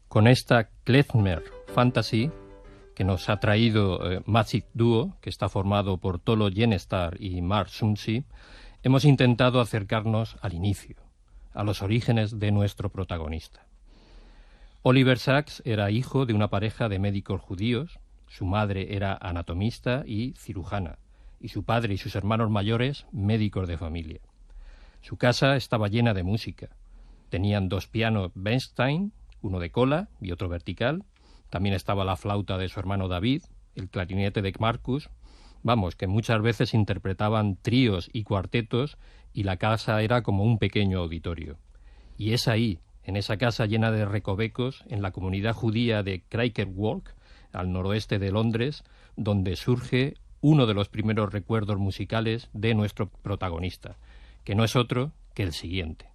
con esta Klezmer Fantasy que nos ha traído Magic Duo, que está formado por Tolo Yenestar y Mark Sunsi, hemos intentado acercarnos al inicio, a los orígenes de nuestro protagonista. Oliver Sacks era hijo de una pareja de médicos judíos, su madre era anatomista y cirujana, y su padre y sus hermanos mayores médicos de familia. Su casa estaba llena de música. Tenían 2 pianos Bernstein, uno de cola y otro vertical. También estaba la flauta de su hermano David, el clarinete de Marcus. Vamos, que muchas veces interpretaban tríos y cuartetos y la casa era como un pequeño auditorio. Y es ahí, en esa casa llena de recovecos, en la comunidad judía de Quaker Walk, al noroeste de Londres, donde surge uno de los primeros recuerdos musicales de nuestro protagonista, que no es otro que el siguiente.